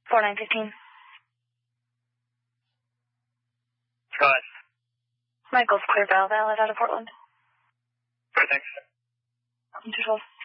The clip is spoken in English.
4915. Scott. Michael's Clear Valve, out of Portland. Great, thanks. 212.